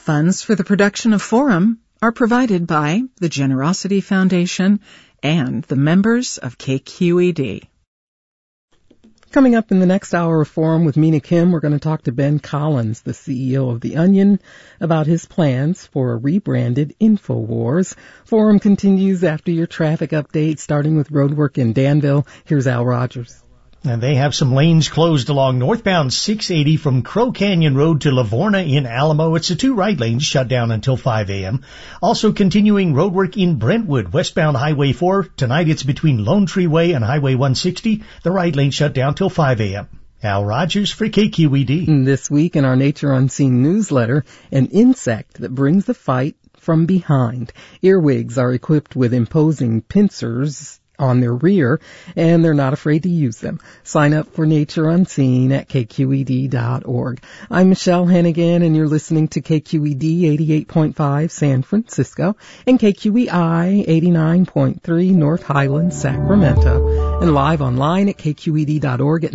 Funds for the production of Forum are provided by the Generosity Foundation and the members of KQED. Coming up in the next hour of Forum with Mina Kim, we're going to talk to Ben Collins, the CEO of The Onion, about his plans for a rebranded InfoWars. Forum continues after your traffic update, starting with roadwork in Danville. Here's Al Rogers. And they have some lanes closed along northbound 680 from Crow Canyon Road to Livorna in Alamo. It's the two right lanes shut down until 5 a.m. Also continuing roadwork in Brentwood, westbound Highway 4. Tonight it's between Lone Tree Way and Highway 160. The right lane shut down till 5 a.m. Al Rogers for KQED. This week in our Nature Unseen newsletter, an insect that brings the fight from behind. Earwigs are equipped with imposing pincers on their rear, and they're not afraid to use them. Sign up for Nature Unseen at kqed.org. I'm Michelle Hennigan, and you're listening to KQED 88.5 San Francisco and KQEI 89.3 North Highlands, Sacramento, and live online at kqed.org at